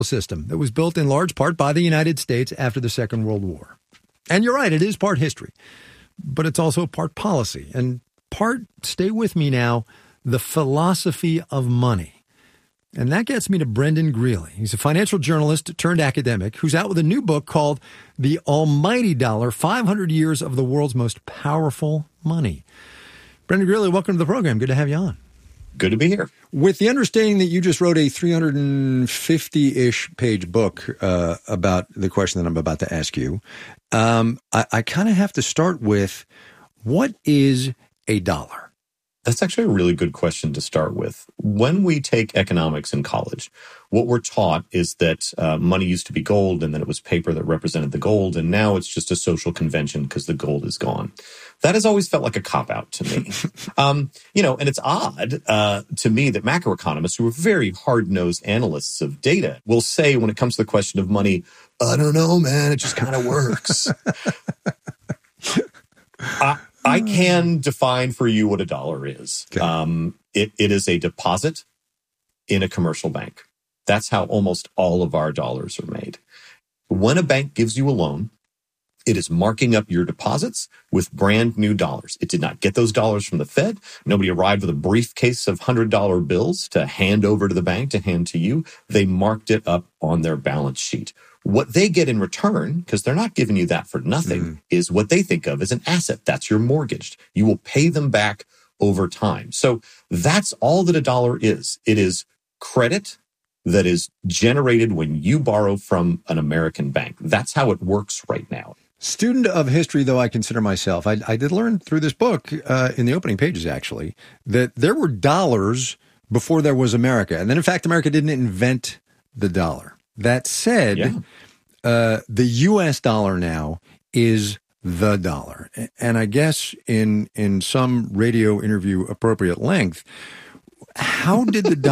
system that was built in large part by the United States after the Second World War. And you're right, it is part history, but it's also part policy and part, stay with me now, the philosophy of money. And that gets me to Brendan Greeley. He's a financial journalist turned academic who's out with a new book called The Almighty Dollar, 500 Years of the World's Most Powerful Money. Brendan Greeley, welcome to the program. Good to have you on. Good to be here. With the understanding that you just wrote a 350-ish page book about the question that I'm about to ask you, I kind of have to start with, what is a dollar? That's actually a really good question to start with. When we take economics in college, what we're taught is that money used to be gold, and then it was paper that represented the gold, and now it's just a social convention because the gold is gone. That has always felt like a cop-out to me. And it's odd to me that macroeconomists, who are very hard-nosed analysts of data, will say when it comes to the question of money, I don't know, man, it just kind of works. I can define for you what a dollar is. Okay. It is a deposit in a commercial bank. That's how almost all of our dollars are made. When a bank gives you a loan, it is marking up your deposits with brand new dollars. It did not get those dollars from the Fed. Nobody arrived with a briefcase of $100 bills to hand over to the bank to hand to you. They marked it up on their balance sheet. What they get in return, because they're not giving you that for nothing, is what they think of as an asset. That's your mortgage. You will pay them back over time. So that's all that a dollar is. It is credit that is generated when you borrow from an American bank. That's how it works right now. Student of history, though I consider myself, I did learn through this book, in the opening pages actually, that there were dollars before there was America. And then, in fact, America didn't invent the dollar. That said, the U.S. dollar now is the dollar. And I guess in some radio interview appropriate length, how did the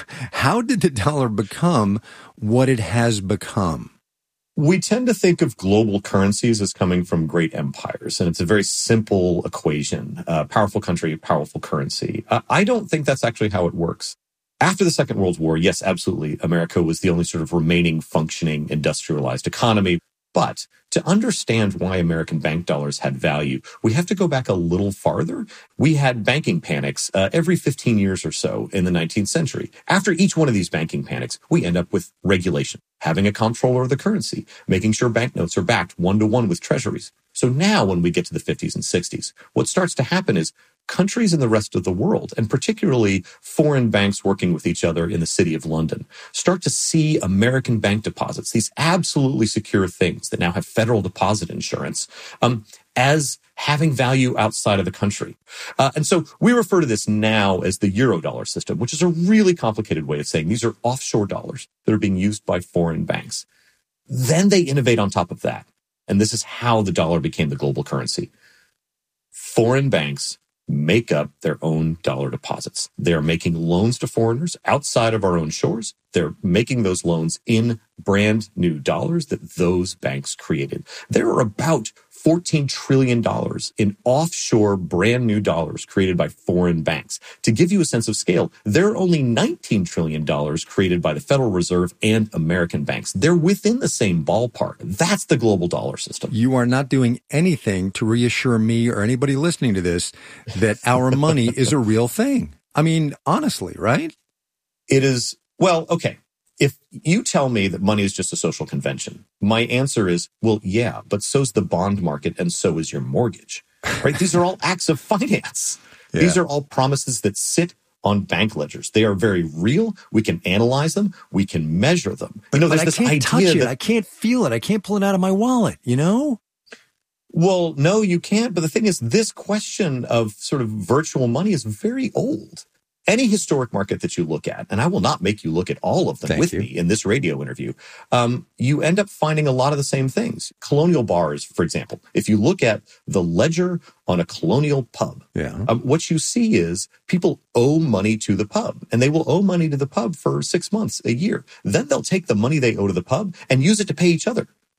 dollar become what it has become? We tend to think of global currencies as coming from great empires, and it's a very simple equation. Powerful country, powerful currency. I don't think that's actually how it works. After the Second World War, yes, absolutely, America was the only sort of remaining functioning industrialized economy. But to understand why American bank dollars had value, we have to go back a little farther. We had banking panics every 15 years or so in the 19th century. After each one of these banking panics, we end up with regulation, having a comptroller of the currency, making sure banknotes are backed one-to-one with treasuries. So now when we get to the 50s and 60s, what starts to happen is countries in the rest of the world, and particularly foreign banks working with each other in the city of London, start to see American bank deposits, these absolutely secure things that now have federal deposit insurance, as having value outside of the country. And so we refer to this now as the Eurodollar system, which is a really complicated way of saying these are offshore dollars that are being used by foreign banks. Then they innovate on top of that. And this is how the dollar became the global currency. Foreign banks make up their own dollar deposits. They are making loans to foreigners outside of our own shores. They're making those loans in brand new dollars that those banks created. There are about $14 trillion in offshore brand new dollars created by foreign banks. To give you a sense of scale, there are only $19 trillion created by the Federal Reserve and American banks. They're within the same ballpark. That's the global dollar system. You are not doing anything to reassure me or anybody listening to this that our money is a real thing. I mean, honestly, right? It is. Well, okay. If you tell me that money is just a social convention, my answer is, well, yeah, but so's the bond market and so is your mortgage, right? These are all acts of finance. Yeah. These are all promises that sit on bank ledgers. They are very real. We can analyze them. We can measure them. But I can't touch it. I can't feel it. I can't pull it out of my wallet, you know? Well, no, you can't. But the thing is, this question of sort of virtual money is very old. Any historic market that you look at, and I will not make you look at all of them me in this radio interview, you end up finding a lot of the same things. Colonial bars, for example, if you look at the ledger on a colonial pub, what you see is people owe money to the pub, and they will owe money to the pub for 6 months, a year. Then they'll take the money they owe to the pub and use it to pay each other.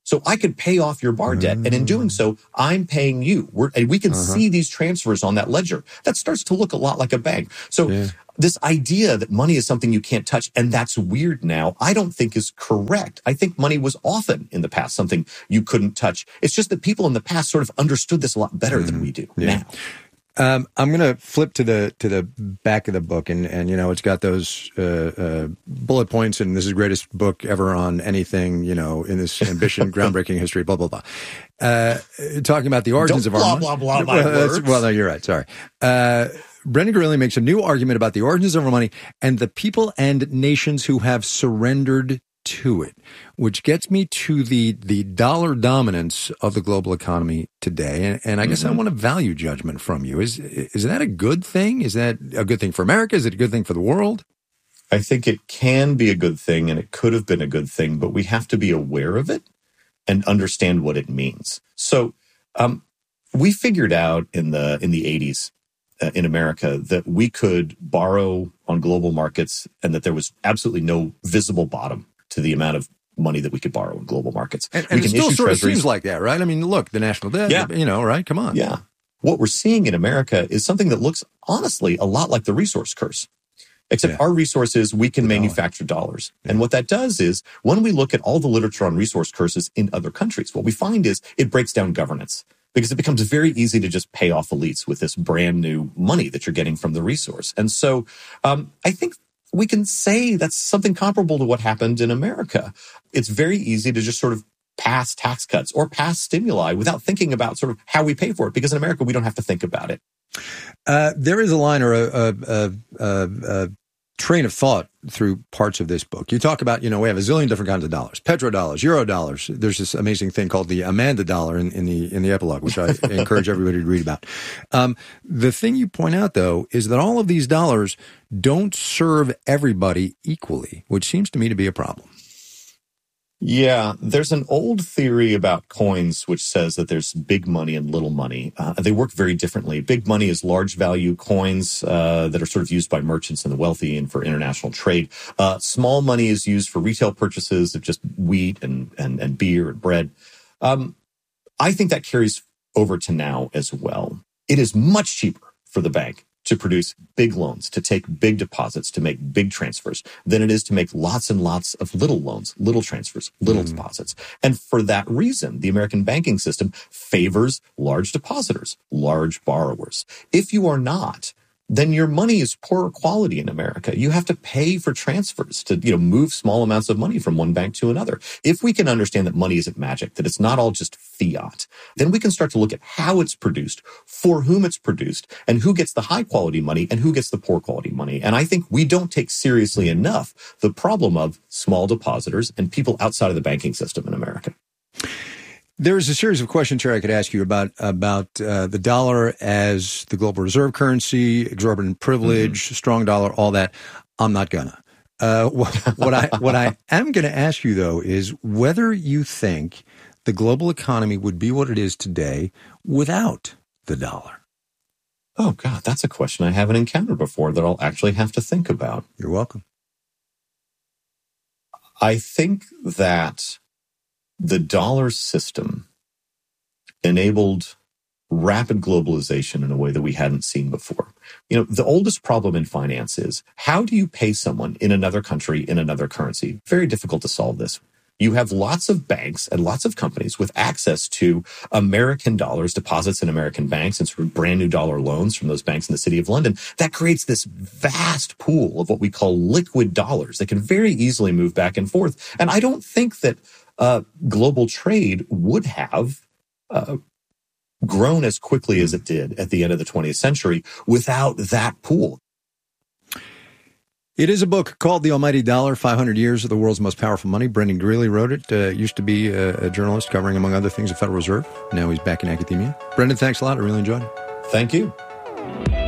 So I could pay off your bar debt. And in doing so, I'm paying you. And we can see these transfers on that ledger. That starts to look a lot like a bank. So this idea that money is something you can't touch, and that's weird now, I don't think is correct. I think money was often in the past something you couldn't touch. It's just that people in the past sort of understood this a lot better than we do now. I'm going to flip to the back of the book, and it's got those bullet points, and this is the greatest book ever on anything, in this ambition, groundbreaking history, blah, blah, blah. Talking about the origins of our money. Blah, blah, blah. Well, no, you're right. Sorry. Brendan Gurley makes a new argument about the origins of our money and the people and nations who have surrendered to it, which gets me to the dollar dominance of the global economy today. And I guess I want a value judgment from you. Is that a good thing? Is that a good thing for America? Is it a good thing for the world? I think it can be a good thing, and it could have been a good thing, but we have to be aware of it and understand what it means. So we figured out in the 80s in America that we could borrow on global markets and that there was absolutely no visible bottom to the amount of money that we could borrow in global markets. And it still sort of seems like that, right? I mean, look, the national debt, right? Come on. Yeah. What we're seeing in America is something that looks, honestly, a lot like the resource curse. Except our resources, we can manufacture dollars. Yeah. And what that does is, when we look at all the literature on resource curses in other countries, what we find is it breaks down governance. Because it becomes very easy to just pay off elites with this brand new money that you're getting from the resource. And so I think we can say that's something comparable to what happened in America. It's very easy to just sort of pass tax cuts or pass stimuli without thinking about sort of how we pay for it. Because in America, we don't have to think about it. There is a line or a train of thought through parts of this book. You talk about, we have a zillion different kinds of dollars, petrodollars, euro dollars. There's this amazing thing called the Amanda dollar in the epilogue, which I encourage everybody to read about. The thing you point out, though, is that all of these dollars don't serve everybody equally, which seems to me to be a problem. Yeah, there's an old theory about coins which says that there's big money and little money. They work very differently. Big money is large value coins that are sort of used by merchants and the wealthy and for international trade. Small money is used for retail purchases of just wheat and beer and bread. I think that carries over to now as well. It is much cheaper for the bank to produce big loans, to take big deposits, to make big transfers, than it is to make lots and lots of little loans, little transfers, little deposits. And for that reason, the American banking system favors large depositors, large borrowers. If you are not, then your money is poorer quality in America. You have to pay for transfers to, move small amounts of money from one bank to another. If we can understand that money isn't magic, that it's not all just fiat, then we can start to look at how it's produced, for whom it's produced, and who gets the high quality money and who gets the poor quality money. And I think we don't take seriously enough the problem of small depositors and people outside of the banking system in America. There's a series of questions here I could ask you about the dollar as the global reserve currency, exorbitant privilege, strong dollar, all that. I'm not gonna. What I am going to ask you, though, is whether you think the global economy would be what it is today without the dollar. Oh, God, that's a question I haven't encountered before that I'll actually have to think about. You're welcome. I think that the dollar system enabled rapid globalization in a way that we hadn't seen before. The oldest problem in finance is, how do you pay someone in another country in another currency? Very difficult to solve this. You have lots of banks and lots of companies with access to American dollars, deposits in American banks, and sort of brand new dollar loans from those banks in the City of London. That creates this vast pool of what we call liquid dollars that can very easily move back and forth. And I don't think that global trade would have grown as quickly as it did at the end of the 20th century without that pool. It is a book called The Almighty Dollar, 500 Years of the World's Most Powerful Money. Brendan Greeley wrote it. Used to be a journalist covering, among other things, the Federal Reserve. Now he's back in academia. Brendan, thanks a lot. I really enjoyed it. Thank you.